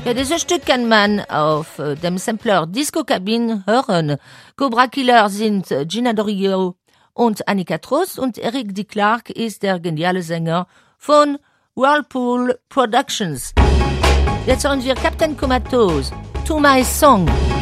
Ja, dieses Stück kann man auf dem Sampler Disco Cabin hören. Cobra Killer sind Gina Dorio und Annika Trost und Eric D. Clark ist der geniale Sänger von Whirlpool Productions. Jetzt hören wir Captain Comatose, To My Song.